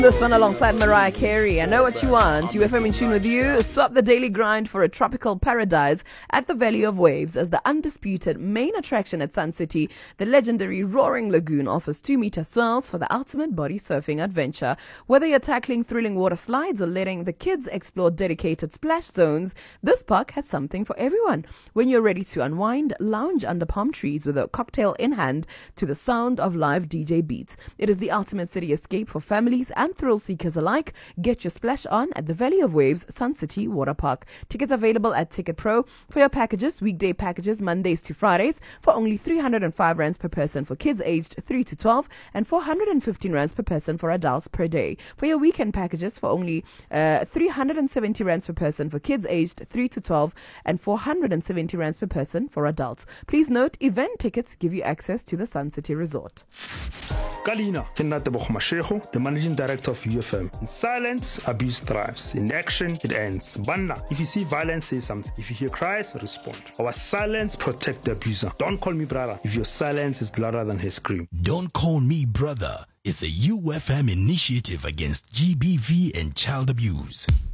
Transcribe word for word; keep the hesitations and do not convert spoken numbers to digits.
This one alongside Mariah Carey. I know what you want. U F M in tune with you. Swap the daily grind for a tropical paradise at the Valley of Waves as the undisputed main attraction at Sun City. The legendary Roaring Lagoon offers two-meter swells for the ultimate body surfing adventure. Whether you're tackling thrilling water slides or letting the kids explore dedicated splash zones, this park has something for everyone. When you're ready to unwind, lounge under palm trees with a cocktail in hand to the sound of live D J beats. It is the ultimate city escape for families and thrill seekers alike. Get your splash on at the Valley of Waves Sun City Water Park. Tickets available at Ticket Pro. For your packages, weekday packages Mondays to Fridays for only three hundred five rands per person for kids aged three to twelve and four hundred fifteen rands per person for adults per day. For your weekend packages for only uh, three hundred seventy rands per person for kids aged three to twelve and four hundred seventy rands per person for adults. Please note, event tickets give you access to the Sun City Resort. Kalina, the managing director of U F M. In silence, abuse thrives. In action, it ends. Banna, if you see violence, say something. If you hear cries, respond. Our silence protect the abuser. Don't call me brother if your silence is louder than his scream. Don't Call Me Brother is a U F M initiative against G B V and child abuse.